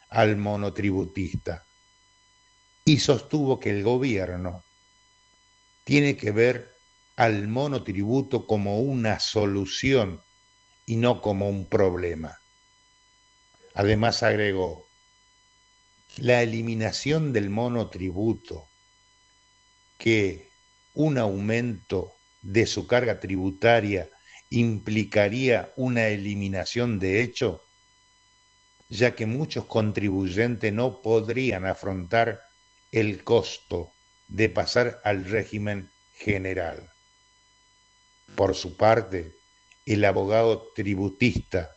al monotributista y sostuvo que el gobierno tiene que ver al monotributo como una solución y no como un problema. Además agregó, la eliminación del monotributo, que un aumento de su carga tributaria implicaría una eliminación de hecho, ya que muchos contribuyentes no podrían afrontar el costo de pasar al régimen general. Por su parte, el abogado tributista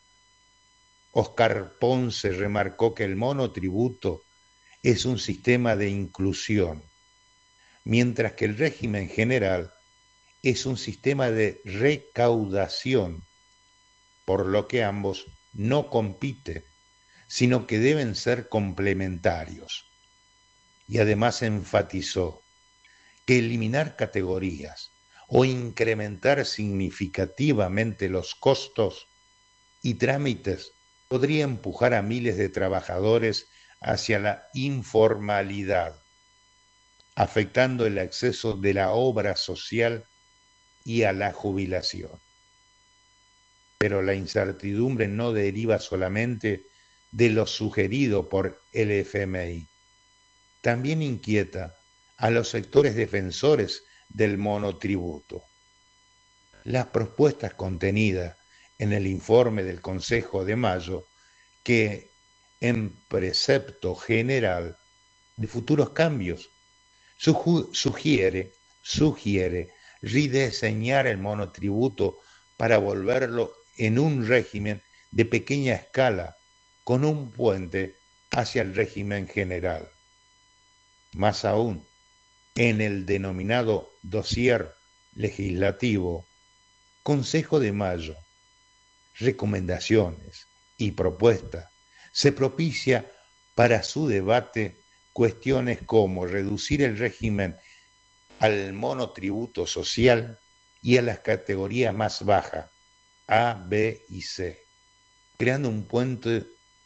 Oscar Ponce remarcó que el monotributo es un sistema de inclusión, mientras que el régimen general es un sistema de recaudación, por lo que ambos no compiten, sino que deben ser complementarios. Y además enfatizó que eliminar categorías o incrementar significativamente los costos y trámites podría empujar a miles de trabajadores hacia la informalidad, afectando el acceso de la obra social y a la jubilación. Pero la incertidumbre no deriva solamente de lo sugerido por el FMI. También inquieta a los sectores defensores del monotributo. Las propuestas contenidas en el informe del Consejo de Mayo, que en precepto general de futuros cambios sugiere rediseñar el monotributo para volverlo en un régimen de pequeña escala con un puente hacia el régimen general. Más aún, en el denominado dossier legislativo Consejo de Mayo, recomendaciones y propuestas, se propicia para su debate cuestiones como reducir el régimen al monotributo social y a las categorías más bajas, A, B y C, creando un puente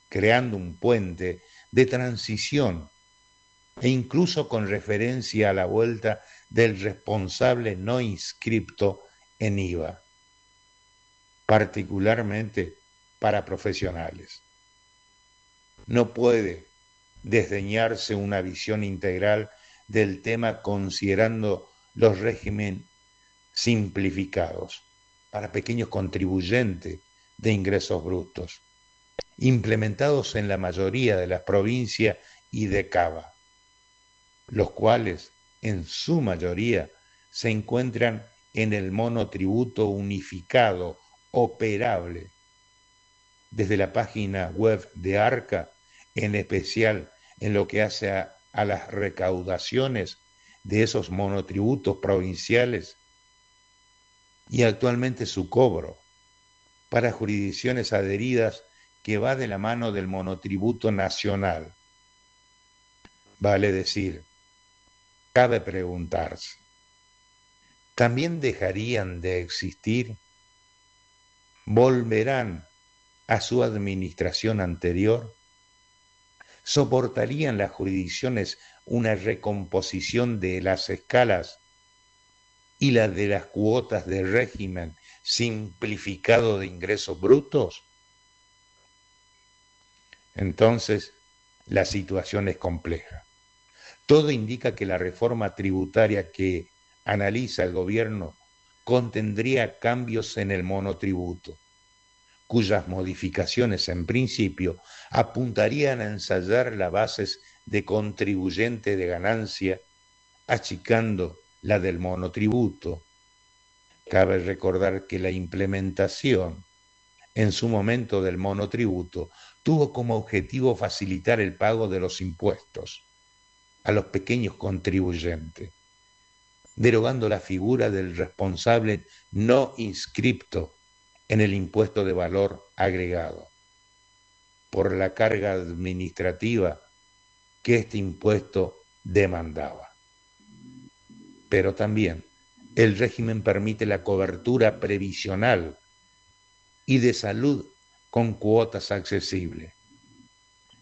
de transición e incluso con referencia a la vuelta del responsable no inscripto en IVA, particularmente para profesionales. No puede desdeñarse una visión integral del tema considerando los regímenes simplificados para pequeños contribuyentes de ingresos brutos, implementados en la mayoría de las provincias y de Cava, los cuales en su mayoría se encuentran en el monotributo unificado operable desde la página web de ARCA, en especial en lo que hace a las recaudaciones de esos monotributos provinciales y actualmente su cobro para jurisdicciones adheridas que va de la mano del monotributo nacional. Vale decir, cabe preguntarse, ¿también dejarían de existir? ¿Volverán a su administración anterior? ¿Soportarían las jurisdicciones una recomposición de las escalas y la de las cuotas de régimen simplificado de ingresos brutos? Entonces, la situación es compleja. Todo indica que la reforma tributaria que analiza el gobierno contendría cambios en el monotributo, cuyas modificaciones en principio apuntarían a ensayar las bases de contribuyente de ganancia, achicando la del monotributo. Cabe recordar que la implementación en su momento del monotributo tuvo como objetivo facilitar el pago de los impuestos a los pequeños contribuyentes, derogando la figura del responsable no inscripto en el impuesto de valor agregado, por la carga administrativa que este impuesto demandaba. Pero también el régimen permite la cobertura previsional y de salud con cuotas accesibles,